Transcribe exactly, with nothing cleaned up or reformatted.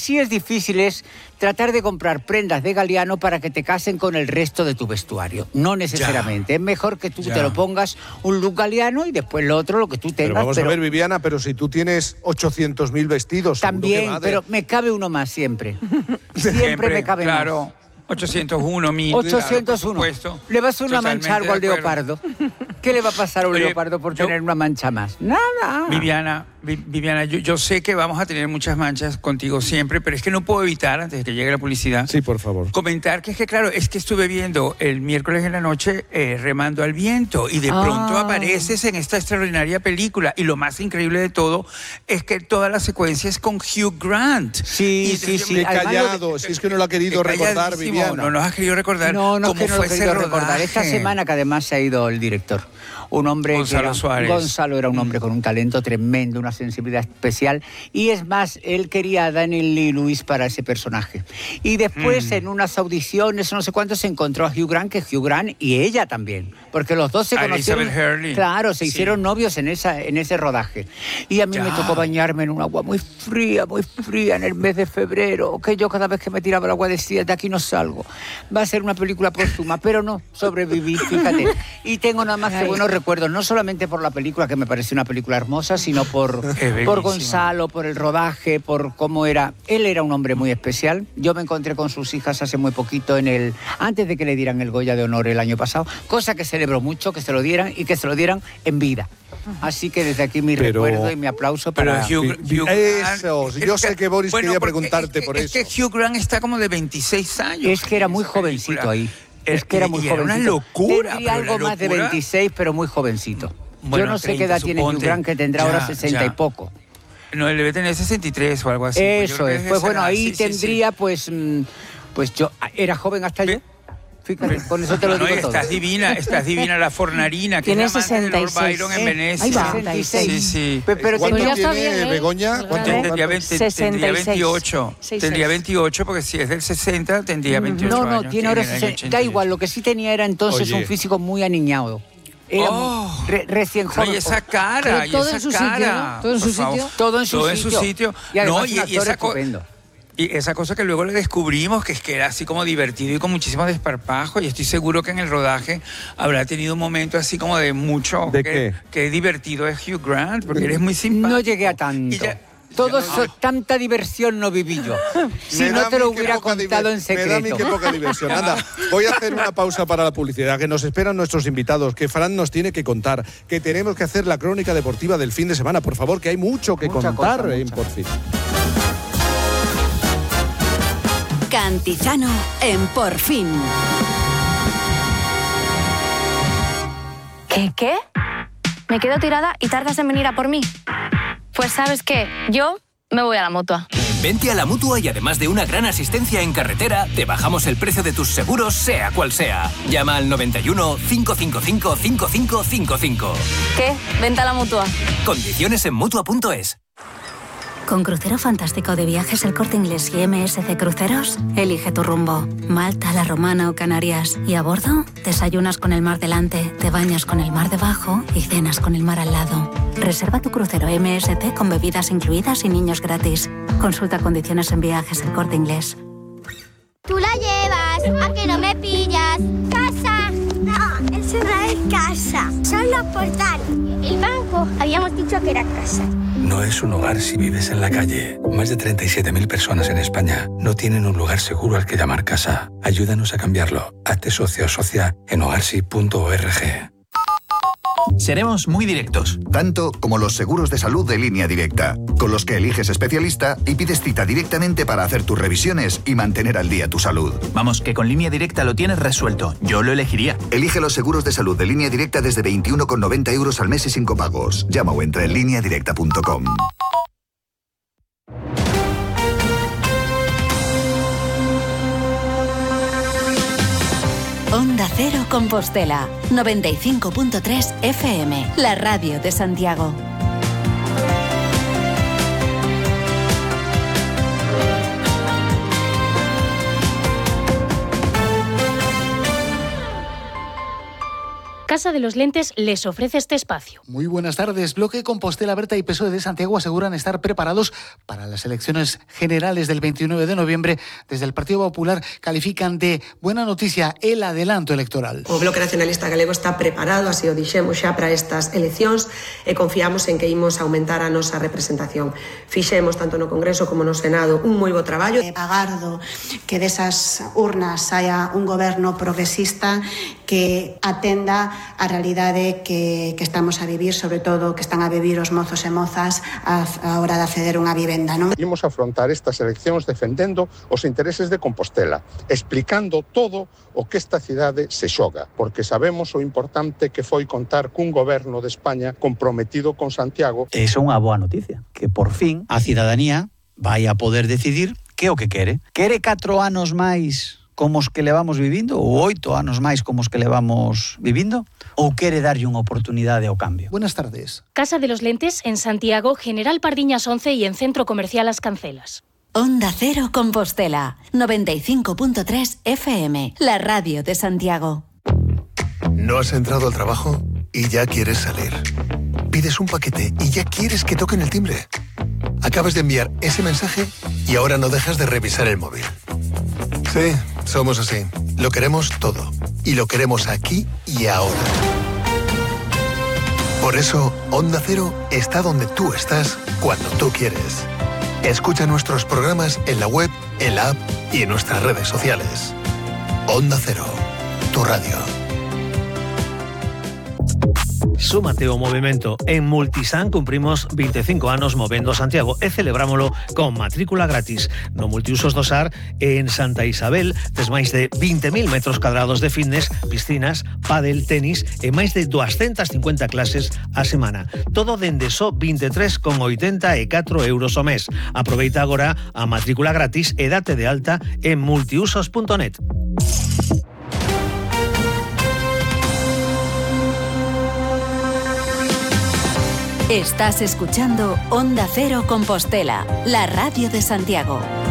sí es difícil es tratar de comprar prendas de Galliano para que te casen con el resto de tu vestuario. No necesariamente. Ya. Es mejor que tú ya. te lo pongas un look Galliano y después lo otro, lo que tú tengas. Pero vamos pero... a ver, Viviana, pero si tú tienes ochocientos mil vestidos... También, pero me cabe uno más siempre. Siempre, siempre me cabe claro. más. ochocientos uno mil. ochocientos uno. Claro, le va a hacer una mancha algo al leopardo. ¿Qué le va a pasar a un Oye, leopardo por yo, tener una mancha más? Nada. Viviana, Viviana, yo, yo sé que vamos a tener muchas manchas contigo siempre, pero es que no puedo evitar, antes de que llegue la publicidad... Sí, por favor. Comentar que es que, claro, es que estuve viendo el miércoles en la noche eh, Remando al Viento y de ah. pronto apareces en esta extraordinaria película y lo más increíble de todo es que toda la secuencia es con Hugh Grant. Sí, sí, sí. Qué callado, si es que no lo ha querido recordar, Viviana. No nos has querido recordar no, no, cómo que no fue lo he ese querido rodaje. recordar. Esta semana que además se ha ido el director. Un hombre Gonzalo que era, Suárez. Gonzalo era un hombre con un talento tremendo, una sensibilidad especial. Y es más, él quería a Daniel Day-Lewis para ese personaje. Y después, mm. en unas audiciones, no sé cuánto, se encontró a Hugh Grant, que Hugh Grant y ella también. Porque los dos se a conocieron. Hurley. Claro, se sí. hicieron novios en, esa, en ese rodaje. Y a mí ya. me tocó bañarme en un agua muy fría, muy fría, en el mes de febrero. Que yo cada vez que me tiraba el agua decía, de aquí no salgo. Va a ser una película póstuma, pero no, sobreviví, fíjate. Y tengo nada más que buenos recuerdos, no solamente por la película, que me pareció una película hermosa, sino por, por Gonzalo, por el rodaje, por cómo era. Él era un hombre muy especial. Yo me encontré con sus hijas hace muy poquito, en el antes de que le dieran el Goya de Honor el año pasado, cosa que celebró mucho, que se lo dieran y que se lo dieran en vida. Así que desde aquí mi pero, recuerdo y mi aplauso para... Pero Hugh, Hugh eso, Grant, yo sé que Boris bueno, quería preguntarte es que, por es eso. Es que Hugh Grant está como de veintiséis años. Es que era muy jovencito ahí. Es que era muy jovencito. Era una locura. Tendría algo locura. más de veintiséis, pero muy jovencito. Bueno, yo no sé treinta, qué edad suponte. tiene Hugh Grant, que tendrá ya, ahora sesenta ya. y poco. No, él debe tener sesenta y tres o algo así. Eso pues es. Pues bueno, edad. ahí sí, tendría, sí, sí. pues, pues yo era joven hasta Ve, yo. Fíjate, con eso te lo no, digo no, todo. Estás divina, estás divina la Fornarina, que tiene es la amante de Lord sesenta y seis. Byron en Eh, Venecia. ahí va. sesenta y seis. Sí, sí. Pero, pero ¿Cuánto tenía... tiene bien, ¿eh? Begoña? ¿Cuánto? Tendría, veinte, tendría veintiocho. Tendría veintiocho, porque si es del sesenta, tendría veintiocho No, no, años. tiene ahora sesenta. Da igual, lo que sí tenía era entonces Oye. un físico muy aniñado. Era Oh, re, recién joven. No, y esa cara, y todo esa en su cara. sitio, ¿no? Todo en su Por favor. sitio. Todo en su Todo sitio. en su sitio. Y además No, un y, actor y esa co- estupendo. Y esa cosa que luego le descubrimos, que es que era así como divertido y con muchísimo desparpajo, y estoy seguro que en el rodaje habrá tenido un momento así como de mucho... ¿De que, qué? Qué divertido es Hugh Grant, porque eres muy simpático. No llegué a tanto. Y ya- Todo ya no- eso, tanta diversión no viví yo. Si Me no da te a lo mí que hubiera poca contado diver- en secreto. Me da a mí que poca diversión. Anda, voy a hacer una pausa para la publicidad, que nos esperan nuestros invitados, que Fran nos tiene que contar, que tenemos que hacer la crónica deportiva del fin de semana. Por favor, que hay mucho que Mucha contar cosa, en mucha. Por Fin. Cantizano en Por Fin. ¿Qué, qué? ¿Me quedo tirada y tardas en venir a por mí? Pues ¿sabes qué? Yo me voy a la Mutua. Vente a la Mutua y además de una gran asistencia en carretera, te bajamos el precio de tus seguros, sea cual sea. Llama al noventa y uno, cinco cinco cinco, cinco cinco cinco cinco. ¿Qué? Vente a la Mutua. Condiciones en Mutua punto es. Con Crucero Fantástico de Viajes El Corte Inglés y M S C Cruceros, elige tu rumbo. Malta, La Romana o Canarias. Y a bordo, desayunas con el mar delante, te bañas con el mar debajo y cenas con el mar al lado. Reserva tu crucero M S C con bebidas incluidas y niños gratis. Consulta condiciones en Viajes El Corte Inglés. Tú la llevas, a que no me pillas. ¡Casa! No, eso no es casa, son los portales. El banco, habíamos dicho que era casa. No es un hogar si vives en la calle. Más de treinta y siete mil personas en España no tienen un lugar seguro al que llamar casa. Ayúdanos a cambiarlo. Hazte socio o socia en hogarsi punto org. Seremos muy directos. Tanto como los seguros de salud de Línea Directa, con los que eliges especialista y pides cita directamente para hacer tus revisiones y mantener al día tu salud. Vamos, que con Línea Directa lo tienes resuelto. Yo lo elegiría. Elige los seguros de salud de Línea Directa desde veintiuno con noventa euros al mes y sin copagos. Llama o entra en línea directa punto com. Onda Cero Compostela, noventa y cinco punto tres F M, la radio de Santiago. Casa de los Lentes les ofrece este espacio. Muy buenas tardes. Bloque Compostela, Berta y P S O E de Santiago aseguran estar preparados para las elecciones generales del veintinueve de noviembre. Desde el Partido Popular califican de buena noticia el adelanto electoral. O Bloque Nacionalista Galego está preparado, así o dixemos xa, para estas eleccións e confiamos en que imos aumentar a nosa representación. Fixemos, tanto no Congreso como no Senado, un moi bo traballo. Agardo que desas urnas saia un goberno progresista que atenda a realidade que, que estamos a vivir, sobre todo que están a vivir os mozos e mozas a, a hora de acceder a unha vivenda, non? Imos afrontar estas eleccións defendendo os intereses de Compostela, explicando todo o que esta cidade se xoga, porque sabemos o importante que foi contar cun goberno de España comprometido con Santiago. É unha boa noticia, que por fin a cidadanía vai a poder decidir que é o que quere. Quere catro anos máis como os que levamos vivindo, ou oito anos máis como os que levamos vivindo, ou quere darlle unha oportunidade ao cambio? Buenas tardes. Casa de los Lentes en Santiago, General Pardiñas once y en Centro Comercial Las Cancelas. Onda Cero Compostela, noventa y cinco punto tres F M, la radio de Santiago. ¿No has entrado al trabajo y ya quieres salir? Pides un paquete y ya quieres que toquen el timbre. Acabas de enviar ese mensaje y ahora no dejas de revisar el móvil. Sí, somos así. Lo queremos todo. Y lo queremos aquí y ahora. Por eso, Onda Cero está donde tú estás cuando tú quieres. Escucha nuestros programas en la web, en la app y en nuestras redes sociales. Onda Cero, tu radio. Súmate ao movimento. En Multisan cumprimos veinticinco anos movendo Santiago e celebrámolo con matrícula gratis. No Multiusos do Sar, en Santa Isabel, tes máis de veinte mil metros cadrados de fitness, piscinas, pádel, tenis e máis de doscientas cincuenta clases a semana. Todo dende só veintitrés con oitenta e catro euros ao mes. Aproveita agora a matrícula gratis e date de alta en multiusos punto net. Estás escuchando Onda Cero Compostela, la radio de Santiago.